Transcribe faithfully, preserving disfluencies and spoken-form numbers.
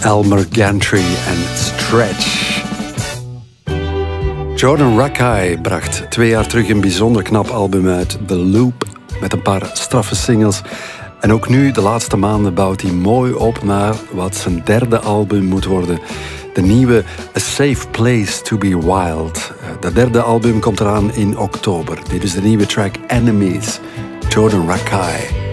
Elmer Gantry en Stretch. Jordan Rakei bracht twee jaar terug een bijzonder knap album uit, The Loop, met een paar straffe singles. En ook nu, de laatste maanden, bouwt hij mooi op naar wat zijn derde album moet worden. De nieuwe A Safe Place to Be Wild. Dat derde album komt eraan in oktober. Dit is de nieuwe track Enemies, Jordan Rakei.